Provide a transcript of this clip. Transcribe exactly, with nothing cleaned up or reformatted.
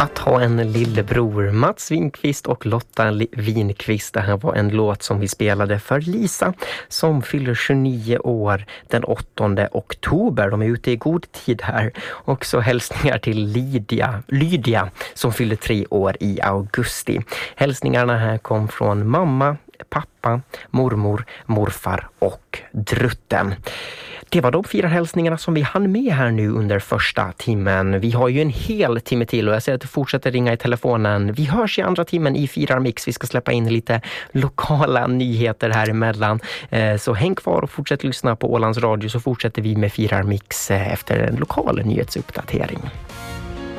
Att ha en lillebror, Mats Winqvist och Lotta Winqvist. Det här var en låt som vi spelade för Lisa som fyller tjugonio år den åttonde oktober. De är ute i god tid här. Också hälsningar till Lydia, Lydia som fyller tre år i augusti. Hälsningarna här kom från mamma, pappa, mormor, morfar och drutten. Det var de fyra hälsningarna som vi hann med här nu under första timmen. Vi har ju en hel timme till och jag ser att du fortsätter ringa i telefonen. Vi hörs i andra timmen i Firar Mix. Vi ska släppa in lite lokala nyheter här emellan. Så häng kvar och fortsätt lyssna på Ålands Radio så fortsätter vi med Firar Mix efter en lokal nyhetsuppdatering.